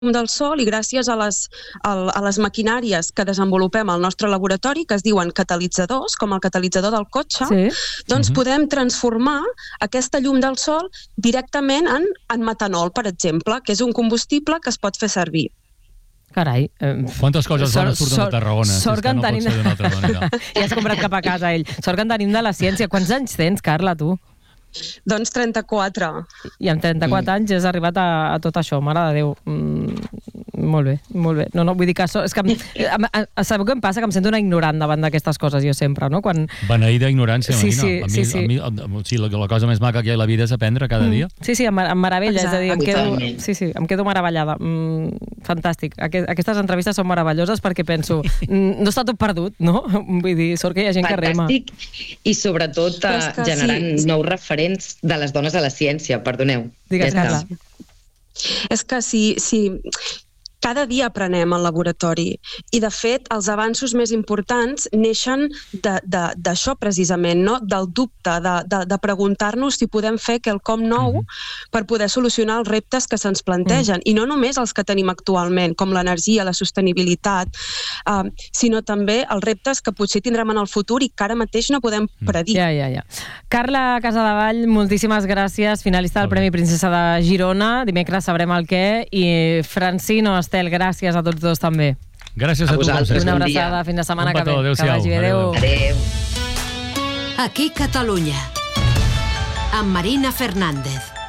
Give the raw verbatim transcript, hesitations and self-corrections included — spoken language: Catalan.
del sol i gràcies a les, a les maquinàries que desenvolupem al nostre laboratori, que es diuen catalitzadors, com el catalitzador del cotxe, sí. doncs uh-huh. podem transformar aquesta llum del sol directament en, en metanol, per exemple, que és un combustible que es pot fer servir. Carai. Eh, Quantes coses bones surten de Tarragona, si és que no pot ser d'una altra manera. Ja has comprat cap a casa, ell. Sort que en tenim de la ciència. Quants anys tens, Carla, tu? Doncs trenta-quatre. I amb trenta-quatre mm. anys has arribat a, a tot això, mare de Déu. Mm, molt bé, molt bé. No, no, vull dir que... So, és que em, sabeu què em passa? Que em sento una ignorant davant d'aquestes coses, jo sempre, no? Quan... Beneïda ignorància, sí, sí, a mi, sí, sí. A mi, a mi, sí, la, la cosa més maca que hi ha a la vida és aprendre cada mm. dia. Sí, sí, em, em meravella, Exacte. és a dir, em quedo, sí, sí, em quedo meravellada. Mm, fantàstic. Aquestes entrevistes són meravelloses perquè penso, no està tot perdut, no? Vull dir, sort que hi ha gent Fantàstic. que rema. I sobretot eh, generant sí. nous referents de les dones a la ciència, perdoneu. Digues, Carla. És que si... si... Cada dia aprenem al laboratori i, de fet, els avanços més importants neixen d'això precisament, no? Del dubte, de, de, de preguntar-nos si podem fer quelcom nou mm-hmm. per poder solucionar els reptes que se'ns plantegen. Mm. I no només els que tenim actualment, com l'energia, la sostenibilitat, uh, sinó també els reptes que potser tindrem en el futur i que ara mateix no podem predir. Ja, ja, ja. Carla Casadevall, moltíssimes gràcies, finalista del Premi Princesa de Girona. Dimecres sabrem el què. I Francino, Estel, gràcies a tots dos també. Gràcies a, a tu. Una abraçada, fins la setmana que ve. Que vagi bé, adéu. Adéu. Aquí Catalunya, amb Marina Fernández.